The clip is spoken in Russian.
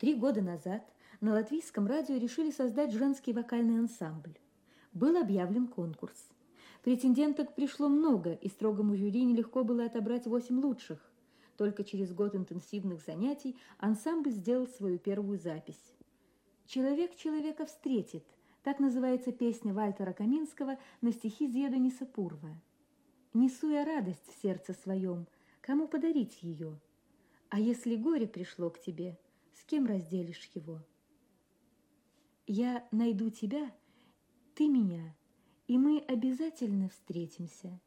3 года назад на латвийском радио решили создать женский вокальный ансамбль. Был объявлен конкурс. Претенденток пришло много, и строгому жюри нелегко было отобрать 8 лучших. Только через год интенсивных занятий ансамбль сделал свою первую запись. «Человек человека встретит» – так называется песня Вальтера Каминского на стихи Зедуниса Пурва. «Несу я радость в сердце своем, кому подарить ее? А если горе пришло к тебе, с кем разделишь его? Я найду тебя, ты меня, и мы обязательно встретимся.